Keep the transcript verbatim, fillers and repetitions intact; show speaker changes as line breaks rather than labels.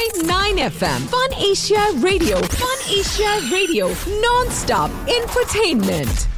point nine F M. Fun Asia Radio. Fun Asia Radio. Non-stop infotainment.